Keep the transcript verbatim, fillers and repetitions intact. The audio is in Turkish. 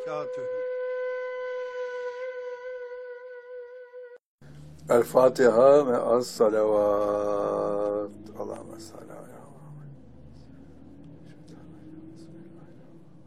وبركاته. El Fatiha ve as salavat. Allahümme salli